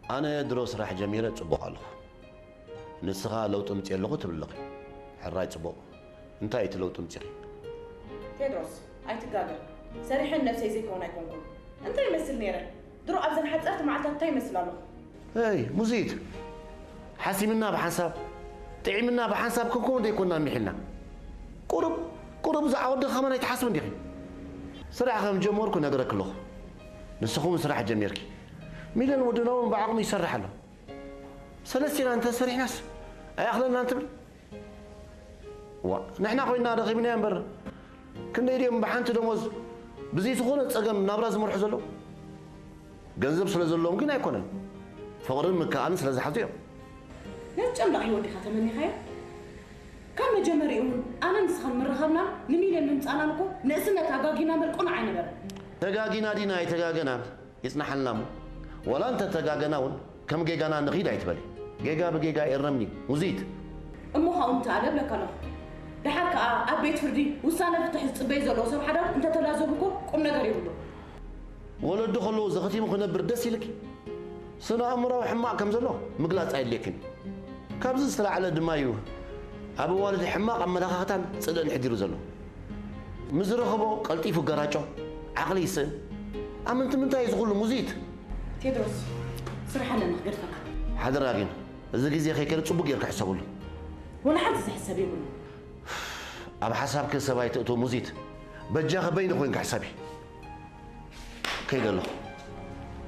أنا دروس راح جميلة تبوق له نسخة لو تمتي له تبلغي حراي تبوق أنت أيت لو تمتي تدرس أي تقاقر سريح النفس زي كون يكون كل أنت يمثل نيرة درو أبزن حتى أرت مع تاي مثل له أي مزيد حاسي منا بحساب تعي منا بحساب كون دي كنا محلنا قرب زعود خمنا يتحسبون دي صراحة خم جمهور كنا نقرأ كله نسخهم صراحة جميرك ميلان ودناهم بعقم يسرح له سلسلة أنت سريح ناس أخذنا أنت نحن قلنا رغبنا ينبر كنا يريم بحانت دموز بزي تقول تسقم نبرز مرح زلو جنزب سلزلهم كنا يكونن فورن مكان سلز حزير ليش أملا يودي خاتمني خير كم جمريون أنا نسخن من رخبنا نميل من أنا لكم نسنا تجاجينا بالقناع عنا بر تجاجينا دينا يتجاجنا يسمح لنا ولا أنت تجاجناون كم جيجانا نغيد عتبالي جيجا بجيجا يرمني مزيد أمها أنت على بلك أنا دحك أبيت فردي وسانا فتح الصبي زلوا سب حدا أنت تلازمكم قم نجري ولا ولا دخلوا زختي ممكن بردسي لك سنة أمره وحماق كم زلوا مقلات عيل لكن كابز سلا على دمايو أبو والد حماق أما لخاتان صدق نحديرو زلوا مزرخبو قلتيفو قراجو عقلي يسن أما أنت من تايز غلو مزيد تدرس صراحة أنا نقدر فكر حدا راجين إذا جزي أخي كانت صبق يركح حسابه ولا حد حسابي يقول أب حسابك سبايت أتو مزيد بجاها بينك وينك حسابي كي قال له